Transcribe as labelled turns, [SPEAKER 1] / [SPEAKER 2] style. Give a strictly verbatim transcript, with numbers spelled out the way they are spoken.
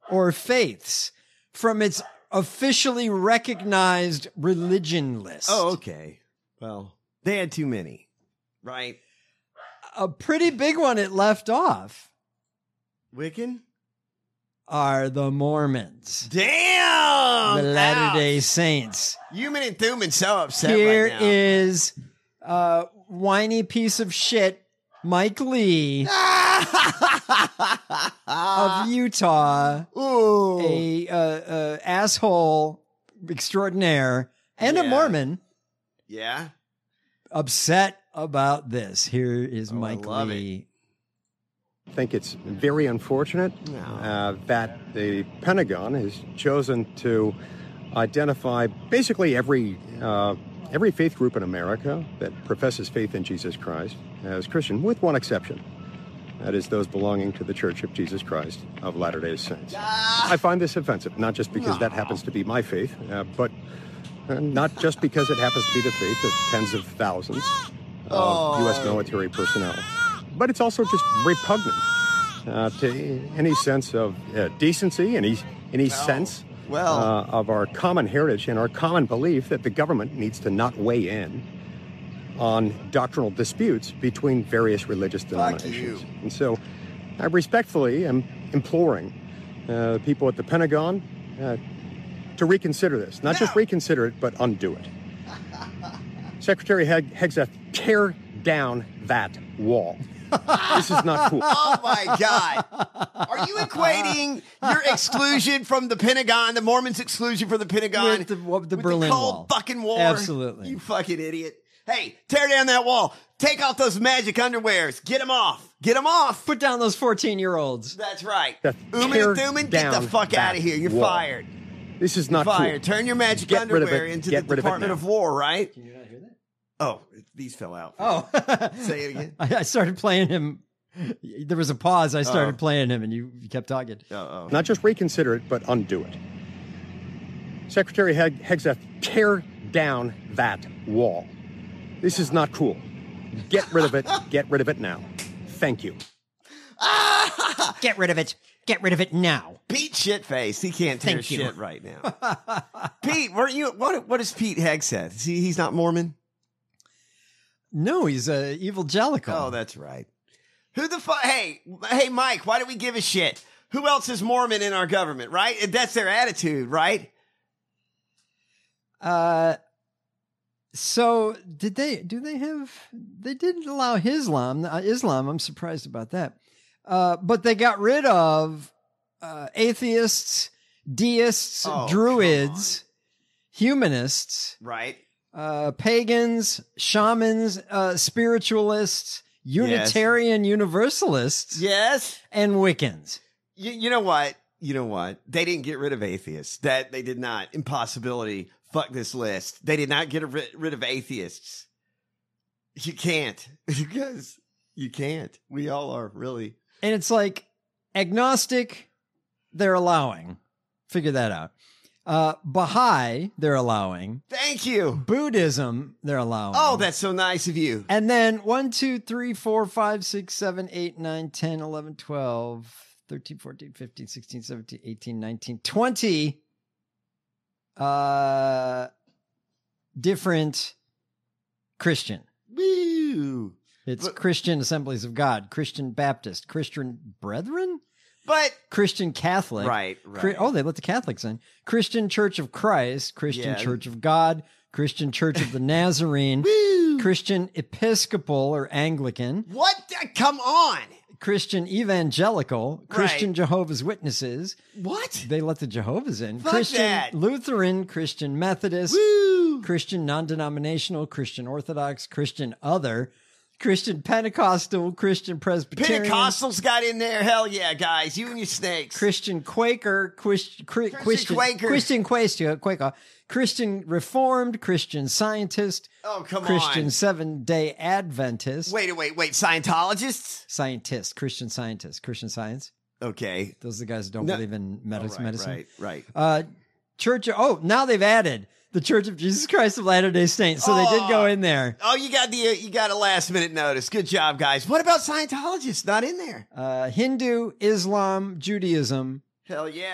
[SPEAKER 1] or faiths from its officially recognized religion list.
[SPEAKER 2] Oh, okay. Well, they had too many, right?
[SPEAKER 1] A pretty big one it left off
[SPEAKER 2] Wiccan?
[SPEAKER 1] are the Mormons.
[SPEAKER 2] Damn!
[SPEAKER 1] The Latter-day
[SPEAKER 2] Ouch.
[SPEAKER 1] Saints.
[SPEAKER 2] Human and Thuman so upset
[SPEAKER 1] Here
[SPEAKER 2] right now.
[SPEAKER 1] is uh, whiny piece of shit Mike Lee of Utah,
[SPEAKER 2] Ooh.
[SPEAKER 1] a uh, uh, asshole extraordinaire and a
[SPEAKER 2] Yeah.
[SPEAKER 1] Mormon,
[SPEAKER 2] Yeah?
[SPEAKER 1] upset about this. Here is
[SPEAKER 2] Oh, I
[SPEAKER 1] Mike
[SPEAKER 2] love
[SPEAKER 1] Lee.
[SPEAKER 3] I think it's very unfortunate
[SPEAKER 2] No.
[SPEAKER 3] uh, that the Pentagon has chosen to identify basically every uh, every faith group in America that professes faith in Jesus Christ as Christian, with one exception. That is those belonging to the Church of Jesus Christ of Latter-day Saints. I find this offensive, not just because that happens to be my faith, uh, but uh, not just because it happens to be the faith of tens of thousands of U S military personnel, but it's also just repugnant uh, to any sense of uh, decency, any any sense
[SPEAKER 2] well.
[SPEAKER 3] uh, of our common heritage and our common belief that the government needs to not weigh in on doctrinal disputes between various religious denominations.
[SPEAKER 2] you.
[SPEAKER 3] And so I respectfully am imploring uh, the people at the Pentagon uh, to reconsider this. Not just reconsider it, but undo it. Secretary Heg- Hegseth, tear down that wall. This is not cool.
[SPEAKER 2] Oh my God. Are you equating your exclusion from the Pentagon, the Mormons' exclusion from the Pentagon,
[SPEAKER 1] With the, what, the
[SPEAKER 2] with
[SPEAKER 1] Berlin
[SPEAKER 2] the Cold
[SPEAKER 1] Wall.
[SPEAKER 2] fucking War?
[SPEAKER 1] Absolutely.
[SPEAKER 2] You fucking idiot. Hey, tear down that wall. Take off those magic underwears. Get them off. Get them off.
[SPEAKER 1] Put down those fourteen-year-olds.
[SPEAKER 2] That's right.
[SPEAKER 3] That
[SPEAKER 2] Uman
[SPEAKER 3] tear
[SPEAKER 2] and Thuman, get the
[SPEAKER 3] down
[SPEAKER 2] fuck
[SPEAKER 3] that
[SPEAKER 2] out of here. You're
[SPEAKER 3] wall.
[SPEAKER 2] fired.
[SPEAKER 3] This is not
[SPEAKER 2] Fired.
[SPEAKER 3] cool.
[SPEAKER 2] Turn your magic
[SPEAKER 3] Get rid of
[SPEAKER 2] underwear
[SPEAKER 3] it.
[SPEAKER 2] into
[SPEAKER 3] Get
[SPEAKER 2] the
[SPEAKER 3] rid of it
[SPEAKER 2] Department
[SPEAKER 3] now.
[SPEAKER 2] of War, right?
[SPEAKER 1] Can you not hear that?
[SPEAKER 2] Oh, these fell out.
[SPEAKER 1] Oh.
[SPEAKER 2] Say it again.
[SPEAKER 1] I, I started playing him. There was a pause. I started
[SPEAKER 2] Oh.
[SPEAKER 1] playing him, and you, you kept talking.
[SPEAKER 2] Uh-oh.
[SPEAKER 3] Not just reconsider it, but undo it. Secretary Heg- Hegseth, tear down that wall. This is not cool. Get rid of it. Get rid of it now. Thank you.
[SPEAKER 1] Get rid of it. Get rid of it now.
[SPEAKER 2] Pete Shitface. He can't tear
[SPEAKER 1] Thank you.
[SPEAKER 2] shit right now. Pete, weren't you? What? What does Pete Hegseth? Is he? He's not Mormon.
[SPEAKER 1] No, he's a evangelical.
[SPEAKER 2] Oh, that's right. Who the fuck? Hey, hey, Mike. Why do we give a shit? Who else is Mormon in our government? Right? That's their attitude, right?
[SPEAKER 1] Uh, so did they? Do they have? They didn't allow Islam. Uh, Islam. I'm surprised about that. Uh, but they got rid of uh, atheists, deists,
[SPEAKER 2] Oh,
[SPEAKER 1] druids, humanists,
[SPEAKER 2] Right.
[SPEAKER 1] uh, pagans, shamans, uh, spiritualists, Unitarian Universalists,
[SPEAKER 2] Yes.
[SPEAKER 1] and Wiccans.
[SPEAKER 2] You, you know what? You know what? They didn't get rid of atheists. That they did not. Impossibility. Fuck this list. They did not get rid, rid of atheists. You can't. Because you can't. We all are, really.
[SPEAKER 1] And it's like agnostic, they're allowing. Figure that out. Uh, Baha'i, they're allowing.
[SPEAKER 2] Thank you.
[SPEAKER 1] Buddhism, they're allowing.
[SPEAKER 2] Oh, that's so nice of you.
[SPEAKER 1] And then one, two, three, four, five, six, seven, eight, nine, ten, eleven, twelve, thirteen, fourteen, fifteen, sixteen, seventeen, eighteen, nineteen, twenty uh, different Christian.
[SPEAKER 2] Woo.
[SPEAKER 1] It's
[SPEAKER 2] But-
[SPEAKER 1] Christian Assemblies of God, Christian Baptist, Christian Brethren,
[SPEAKER 2] But,
[SPEAKER 1] Christian Catholic.
[SPEAKER 2] right,
[SPEAKER 1] Chri-
[SPEAKER 2] right.
[SPEAKER 1] oh, they let the Catholics in. Christian Church of Christ, Christian
[SPEAKER 2] Yeah.
[SPEAKER 1] Church of God, Christian Church of the Nazarene,
[SPEAKER 2] Woo.
[SPEAKER 1] Christian Episcopal or Anglican,
[SPEAKER 2] What? the- Come on.
[SPEAKER 1] Christian Evangelical, Christian Jehovah's Witnesses.
[SPEAKER 2] What?
[SPEAKER 1] They let the Jehovah's in.
[SPEAKER 2] Fuck
[SPEAKER 1] Christian
[SPEAKER 2] that.
[SPEAKER 1] Lutheran, Christian Methodist,
[SPEAKER 2] Woo.
[SPEAKER 1] Christian non-denominational, Christian Orthodox, Christian other, Christian Pentecostal, Christian Presbyterian,
[SPEAKER 2] Pentecostals got in there. Hell yeah, guys. You and your snakes.
[SPEAKER 1] Christian Quaker, Christian, Christian,
[SPEAKER 2] Christian Quaker.
[SPEAKER 1] Christian Quaker, Quaker, Christian Reformed, Christian Scientist,
[SPEAKER 2] Oh, come
[SPEAKER 1] Christian
[SPEAKER 2] on.
[SPEAKER 1] Seven Day Adventist,
[SPEAKER 2] Wait, wait, wait. Scientologists?
[SPEAKER 1] Scientist, Christian Scientist, Christian Science.
[SPEAKER 2] Okay.
[SPEAKER 1] Those are the guys who don't
[SPEAKER 2] No-
[SPEAKER 1] believe in
[SPEAKER 2] Oh,
[SPEAKER 1] medicine.
[SPEAKER 2] right,
[SPEAKER 1] medicine.
[SPEAKER 2] right, right.
[SPEAKER 1] Uh, Church. Of, oh, now they've added the Church of Jesus Christ of Latter-day Saints. So they did go in there.
[SPEAKER 2] Oh, you got the uh, you got a last minute notice. Good job, guys. What about Scientologists? Not in there.
[SPEAKER 1] Uh, Hindu, Islam, Judaism.
[SPEAKER 2] Hell yeah.